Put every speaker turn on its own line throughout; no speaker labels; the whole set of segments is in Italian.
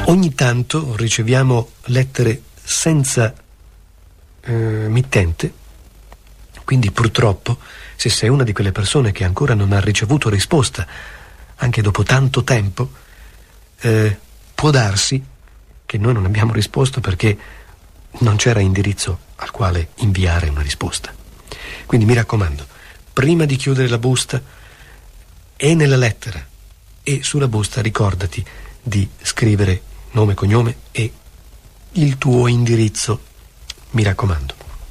Ogni tanto riceviamo lettere senza mittente, quindi purtroppo, se sei una di quelle persone che ancora non ha ricevuto risposta, anche dopo tanto tempo, può darsi che noi non abbiamo risposto perché non c'era indirizzo al quale inviare una risposta. Quindi mi raccomando, prima di chiudere la busta e nella lettera e sulla busta ricordati di scrivere nome, cognome e il tuo indirizzo, mi raccomando.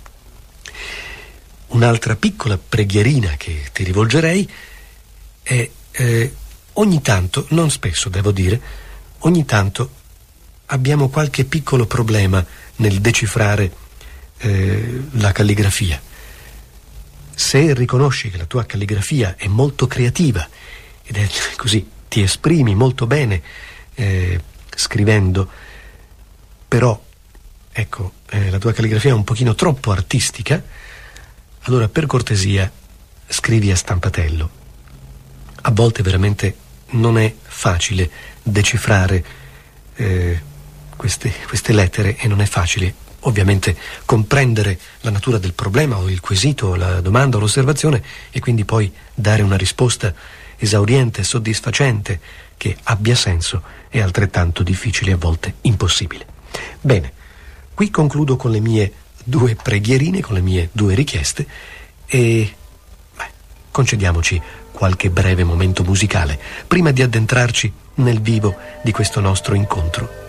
Un'altra piccola preghierina che ti rivolgerei è ogni tanto, non spesso devo dire, ogni tanto abbiamo qualche piccolo problema nel decifrare la calligrafia. Se riconosci che la tua calligrafia è molto creativa ed è così, ti esprimi molto bene scrivendo, però ecco, la tua calligrafia è un pochino troppo artistica, allora per cortesia scrivi a stampatello. A volte veramente non è facile decifrare queste lettere e non è facile ovviamente comprendere la natura del problema o il quesito o la domanda o l'osservazione e quindi poi dare una risposta esauriente, soddisfacente, che abbia senso è altrettanto difficile, a volte impossibile. Bene, qui concludo con le mie 2 preghierine, con le mie 2 richieste e concediamoci qualche breve momento musicale prima di addentrarci nel vivo di questo nostro incontro